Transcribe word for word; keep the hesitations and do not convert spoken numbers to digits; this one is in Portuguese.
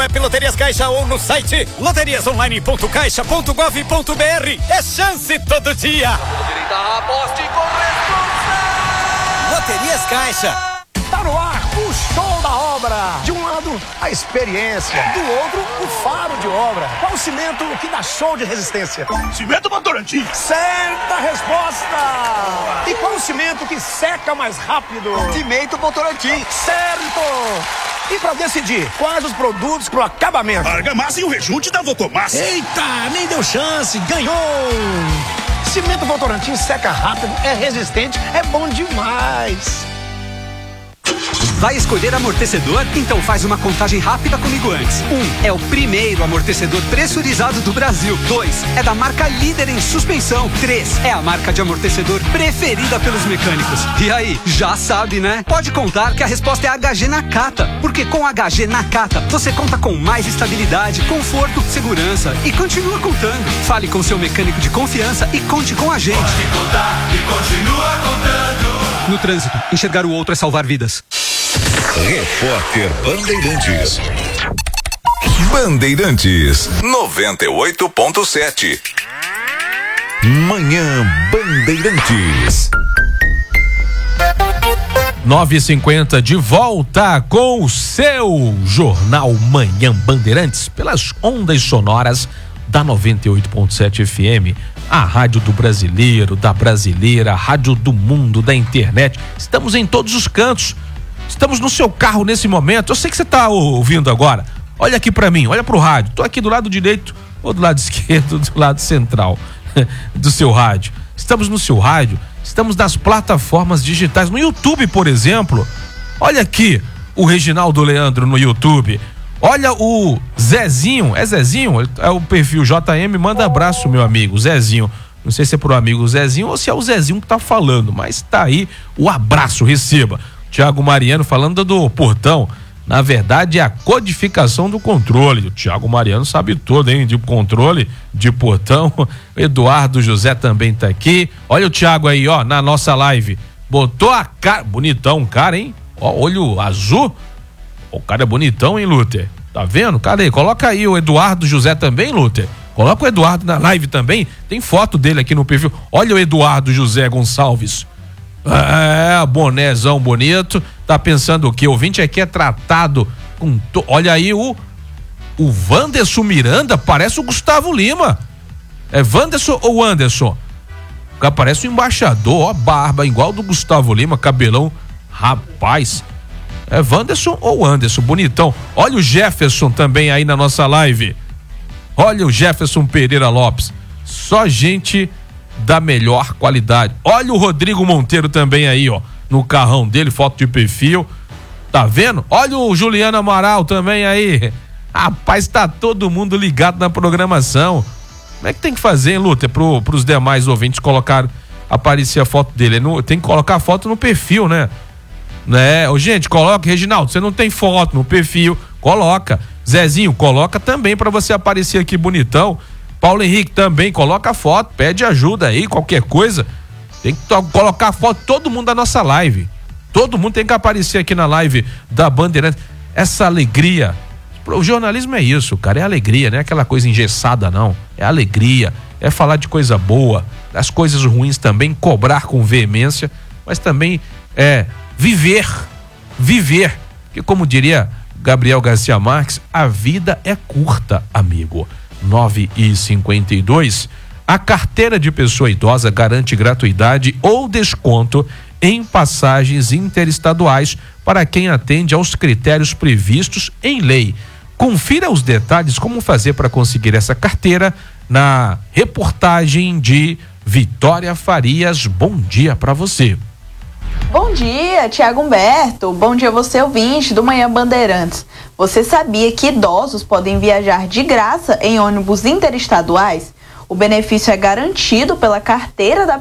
app Loterias Caixa ou no site loterias online ponto caixa ponto gov ponto br. É chance todo dia. Aposte com Loterias Caixa. Tá no ar o show da obra. De um lado, a experiência. Do outro, o faro de obra. Qual o cimento que dá show de resistência? Cimento Votorantim. Certa resposta. E qual o cimento que seca mais rápido? Cimento Votorantim. Certo. E pra decidir quais os produtos pro acabamento? Argamassa e o rejunte da Votomassa. Eita, nem deu chance. Ganhou. Cimento Votorantim seca rápido, é resistente, é bom demais. Vai escolher amortecedor? Então faz uma contagem rápida comigo antes. Um, é o primeiro amortecedor pressurizado do Brasil. Dois, é da marca líder em suspensão. Três, é a marca de amortecedor preferida pelos mecânicos. E aí, já sabe, né? Pode contar que a resposta é H G Nakata. Porque com H G Nakata, você conta com mais estabilidade, conforto, segurança e continua contando. Fale com seu mecânico de confiança e conte com a gente. Pode contar e continua contando. No trânsito, enxergar o outro é salvar vidas. Repórter Bandeirantes. Bandeirantes noventa e oito ponto sete. Manhã Bandeirantes. nove e cinquenta de volta com o seu Jornal Manhã Bandeirantes pelas ondas sonoras da noventa e oito ponto sete F M, a rádio do brasileiro, da brasileira, a rádio do mundo, da internet. Estamos em todos os cantos. Estamos no seu carro nesse momento. Eu sei que você está ouvindo agora. Olha aqui para mim, olha pro rádio. Tô aqui do lado direito ou do lado esquerdo, do lado central do seu rádio. Estamos no seu rádio, estamos nas plataformas digitais, no YouTube, por exemplo. Olha aqui o Reginaldo Leandro no YouTube. Olha o Zezinho, é Zezinho? É o perfil J M, manda abraço, meu amigo, Zezinho. Não sei se é pro amigo Zezinho ou se é o Zezinho que tá falando, mas tá aí o abraço, receba. Tiago Mariano falando do portão. Na verdade é a codificação do controle. O Tiago Mariano sabe todo, hein? De controle, de portão. Eduardo José também tá aqui. Olha o Tiago aí, ó, na nossa live. Botou a cara, bonitão o cara, hein? Ó, olho azul. O cara é bonitão, hein, Luther? Tá vendo? Cadê? Coloca aí o Eduardo José também, Luther. Coloca o Eduardo na live também. Tem foto dele aqui no perfil. Olha o Eduardo José Gonçalves. É, bonézão bonito. Tá pensando o quê? O ouvinte aqui é tratado com... To... Olha aí o... O Wanderson Miranda parece o Gustavo Lima. É Wanderson ou Anderson? O cara parece o embaixador, ó, barba igual do Gustavo Lima, cabelão. Rapaz... É Wanderson ou Anderson? Bonitão. Olha o Jefferson também aí na nossa live. Olha o Jefferson Pereira Lopes. Só gente da melhor qualidade. Olha o Rodrigo Monteiro também aí, ó. No carrão dele, foto de perfil. Tá vendo? Olha o Juliano Amaral também aí. Rapaz, tá todo mundo ligado na programação. Como é que tem que fazer, hein, Lúcia? Pro, pros demais ouvintes colocar, aparecer a foto dele. No, tem que colocar a foto no perfil, né? Né? Ô, gente, coloca, Reginaldo, você não tem foto no perfil, coloca. Zezinho, coloca também pra você aparecer aqui bonitão. Paulo Henrique também, coloca a foto, pede ajuda aí, qualquer coisa. Tem que to- colocar a foto, todo mundo da nossa live. Todo mundo tem que aparecer aqui na live da Bandeirantes. Essa alegria, o jornalismo é isso, cara, é alegria, não é aquela coisa engessada não, é alegria, é falar de coisa boa, das coisas ruins também, cobrar com veemência, mas também é viver, viver, que como diria Gabriel Garcia Marques, a vida é curta, amigo. Nove e cinquenta e dois, a carteira de pessoa idosa garante gratuidade ou desconto em passagens interestaduais para quem atende aos critérios previstos em lei. Confira os detalhes como fazer para conseguir essa carteira na reportagem de Vitória Farias. Bom dia para você. Bom dia, Tiago Humberto. Bom dia você, ouvinte do Manhã Bandeirantes. Você sabia que idosos podem viajar de graça em ônibus interestaduais? O benefício é garantido pela carteira da